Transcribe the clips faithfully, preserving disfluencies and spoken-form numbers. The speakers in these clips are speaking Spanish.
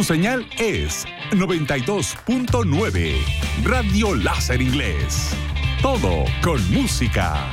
Tu señal es noventa y dos punto nueve. Radio Láser Inglés. Todo con música.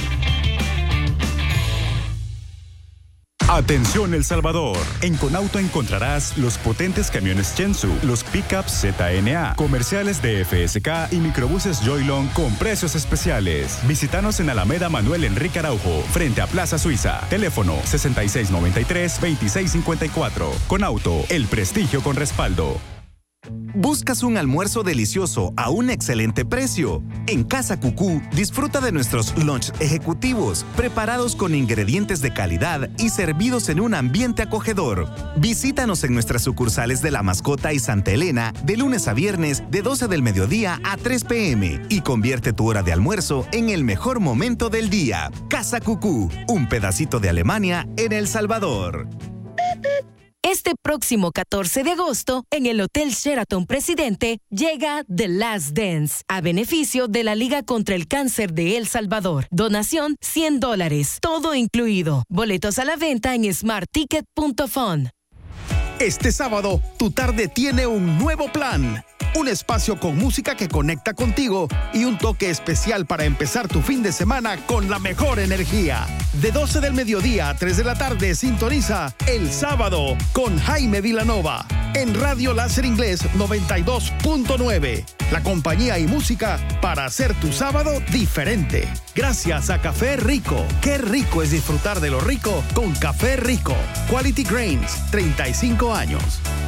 Atención El Salvador. En Conauto encontrarás los potentes camiones Chensu, los pickups Z N A, comerciales de F S K y microbuses Joylon con precios especiales. Visítanos en Alameda Manuel Enrique Araujo, frente a Plaza Suiza. Teléfono sesenta y seis noventa y tres, veintiséis cincuenta y cuatro. Conauto, el prestigio con respaldo. ¿Buscas un almuerzo delicioso a un excelente precio? En Casa Cucú, disfruta de nuestros lunch ejecutivos, preparados con ingredientes de calidad y servidos en un ambiente acogedor. Visítanos en nuestras sucursales de La Mascota y Santa Elena de lunes a viernes de doce del mediodía a tres pe eme y convierte tu hora de almuerzo en el mejor momento del día. Casa Cucú, un pedacito de Alemania en El Salvador. Este próximo catorce de agosto, en el Hotel Sheraton Presidente, llega The Last Dance, a beneficio de la Liga contra el Cáncer de El Salvador. Donación cien dólares, todo incluido. Boletos a la venta en smart ticket punto fun. Este sábado, tu tarde tiene un nuevo plan. Un espacio con música que conecta contigo y un toque especial para empezar tu fin de semana con la mejor energía. De doce del mediodía a tres de la tarde, sintoniza El Sábado con Jaime Vilanova en Radio Láser Inglés noventa y dos punto nueve. La compañía y música para hacer tu sábado diferente. Gracias a Café Rico. Qué rico es disfrutar de lo rico con Café Rico. Quality Grains, treinta y cinco años.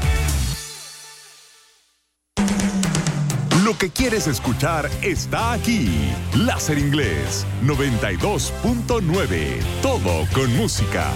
Lo que quieres escuchar está aquí. Láser Inglés noventa y dos punto nueve. Todo con música.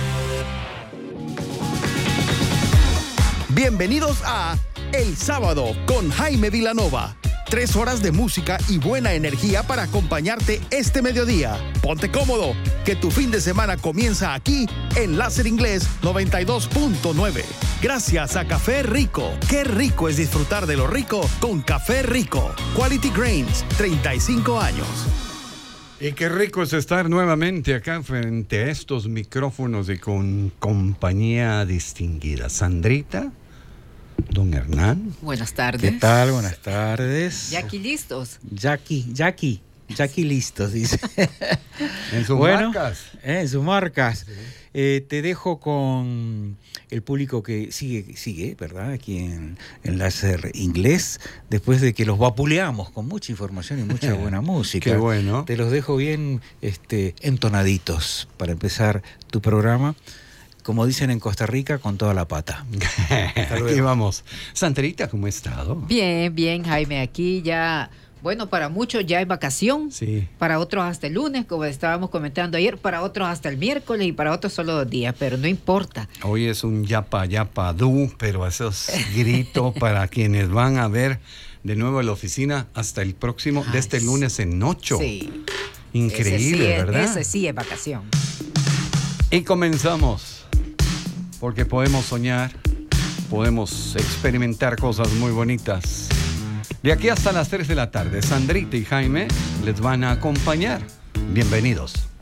Bienvenidos a El Sábado con Jaime Vilanova. Tres horas de música y buena energía para acompañarte este mediodía. Ponte cómodo, que tu fin de semana comienza aquí en Láser Inglés noventa y dos punto nueve. Gracias a Café Rico. Qué rico es disfrutar de lo rico con Café Rico. Quality Grains, treinta y cinco años. Y qué rico es estar nuevamente acá frente a estos micrófonos y con compañía distinguida. Sandrita, don Hernán. Buenas tardes. ¿Qué tal? Buenas tardes. Jackie, listos. Jackie, Jackie, Jackie listos, dice. En sus bueno, marcas. Eh, en sus marcas. Sí. Eh, te dejo con el público que sigue, sigue, ¿verdad? Aquí en, en Láser Inglés, después de que los vapuleamos con mucha información y mucha buena música. Qué bueno. Te los dejo bien este, entonaditos para empezar tu programa. Como dicen en Costa Rica, con toda la pata. Aquí vamos. Sandrita, ¿cómo ha estado? Bien, bien, Jaime. Aquí ya, bueno, para muchos ya hay vacación. Sí. Para otros hasta el lunes, como estábamos comentando ayer. Para otros hasta el miércoles y para otros solo dos días. Pero no importa. Hoy es un yapa, yapa, du, pero esos gritos para quienes van a ver de nuevo la oficina hasta el próximo, Ay, de este lunes en ocho. Sí. Increíble, ese sí es, ¿verdad? Ese sí es vacación. Y comenzamos. Porque podemos soñar, podemos experimentar cosas muy bonitas. De aquí hasta las tres de la tarde, Sandrita y Jaime les van a acompañar. Bienvenidos.